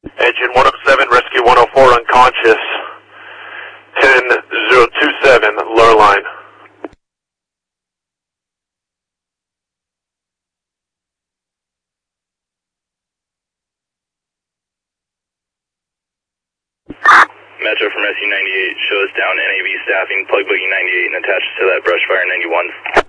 Engine 107, rescue 104, unconscious. 10027, lower line. Metro from SU-98, shows down NAV staffing, plug boogie 98 and attached to that brush fire 91.